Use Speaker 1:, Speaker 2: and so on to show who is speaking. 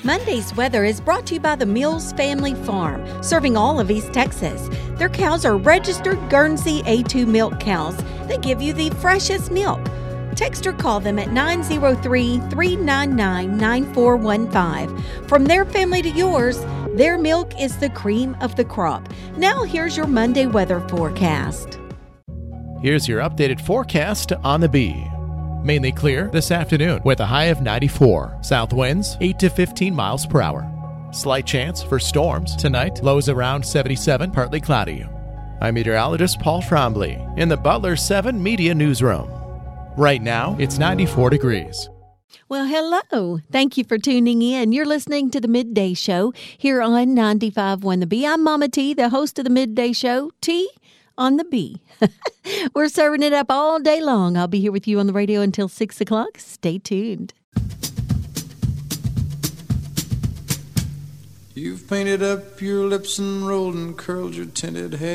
Speaker 1: Monday's weather is brought to you by the Mills Family Farm, serving all of East Texas. Their cows are registered Guernsey A2 milk cows that give you the freshest milk. Text or call them at 903-399-9415. From their family to yours, their milk is the cream of the crop. Now here's your Monday weather forecast.
Speaker 2: Here's your updated forecast on the Bee. Mainly clear this afternoon with a high of 94. South winds 8 to 15 miles per hour. Slight chance for storms tonight. Lows around 77, partly cloudy. I'm meteorologist Paul Trombley in the Butler 7 Media Newsroom. Right now, it's 94 degrees.
Speaker 1: Well, hello. Thank you for tuning in. You're listening to the Midday Show here on 95.1 The Bee. I'm Mama T, the host of the Midday Show. T on the Bee. We're serving it up all day long. I'll be here with you on the radio until 6 o'clock. Stay tuned.
Speaker 3: You've painted up your lips and rolled and curled your tinted hair.